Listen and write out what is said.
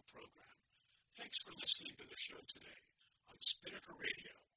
program. Thanks for listening to the show today on Spinnaker Radio.